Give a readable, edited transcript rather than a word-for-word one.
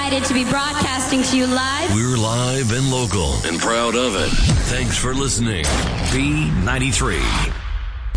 excited to be broadcasting to you live. We're live and local and proud of it. Thanks for listening. B93.